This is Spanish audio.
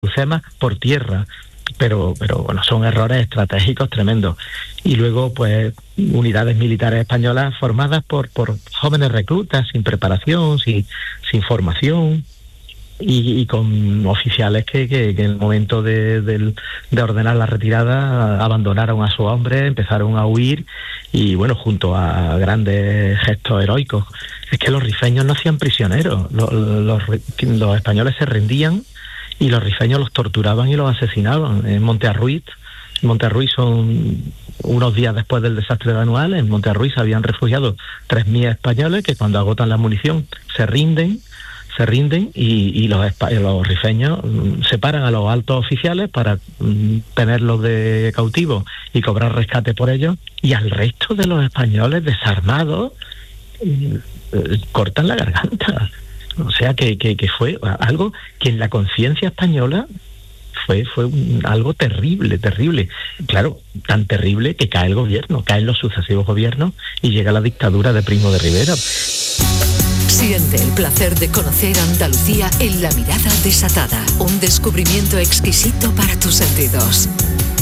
Alhucemas por tierra. Pero bueno, son errores estratégicos tremendos. Y luego, pues, unidades militares españolas formadas por jóvenes reclutas, sin preparación, sin formación, y con oficiales que en el momento de ordenar la retirada abandonaron a sus hombres, empezaron a huir, y bueno, junto a grandes gestos heroicos. Es que los rifeños no hacían prisioneros, los españoles se rendían y los rifeños los torturaban y los asesinaban. En Monte Arruiz son unos días después del desastre de Anual, en Monte Arruiz habían refugiado 3.000 españoles que cuando agotan la munición se rinden y los rifeños separan a los altos oficiales para tenerlos de cautivos y cobrar rescate por ellos, y al resto de los españoles desarmados cortan la garganta. O sea que fue algo que en la conciencia española fue algo terrible. Claro, tan terrible que caen los sucesivos gobiernos y llega la dictadura de Primo de Rivera. Siente el placer de conocer Andalucía en La Mirada Desatada. Un descubrimiento exquisito para tus sentidos.